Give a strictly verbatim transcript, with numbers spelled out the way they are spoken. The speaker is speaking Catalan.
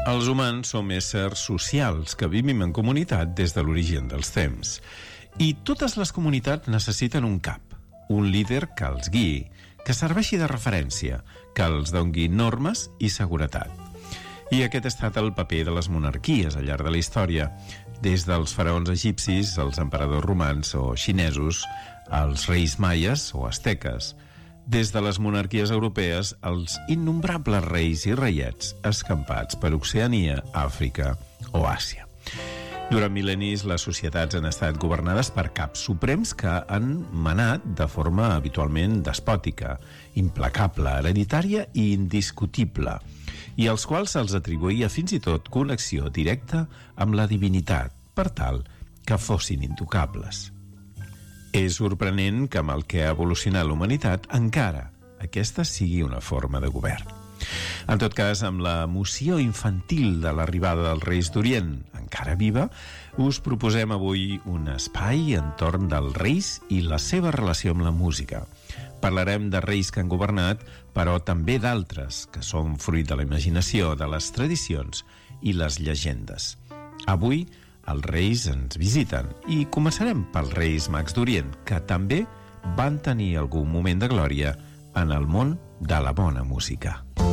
Els humans som éssers socials que vivim en comunitat des de l'origen dels temps. I totes les comunitats necessiten un cap, un líder que els guiï, que serveixi de referència, que els doni normes i seguretat. I aquest ha estat el paper de les monarquies al llarg de la història, des dels faraons egipcis, els emperadors romans o xinesos, els reis maies o asteques, des de les monarquies europees als innombrables reis i reiets escampats per Oceania, Àfrica o Àsia. Durant mil·lennis, les societats han estat governades per caps suprems que han manat de forma habitualment despòtica, implacable, hereditària i indiscutible, i als quals se'ls atribuïa fins i tot connexió directa amb la divinitat, per tal que fossin intocables. És sorprenent que amb el que ha evolucionat la humanitat encara aquesta sigui una forma de govern. En tot cas, amb l'emoció infantil de l'arribada dels Reis d'Orient encara viva, us proposem avui un espai entorn dels reis i la seva relació amb la música. Parlarem de reis que han governat, però també d'altres, que són fruit de la imaginació, de les tradicions i les llegendes. Avui, els reis ens visiten i començarem pels Reis Mags d'Orient, que també van tenir algun moment de glòria en el món de la bona música.